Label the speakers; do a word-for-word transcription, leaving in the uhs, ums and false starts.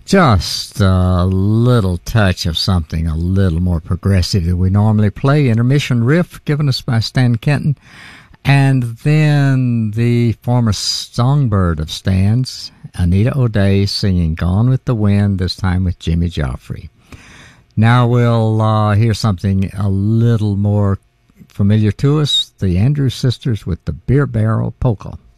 Speaker 1: Just a little touch of something a little more progressive than we normally play. Intermission riff given us by Stan Kenton. And then the former songbird of Stan's, Anita O'Day, singing Gone with the Wind, this time with Jimmy Joffrey. Now we'll uh, hear something a little more familiar to us, the Andrews Sisters with the Beer Barrel Polka.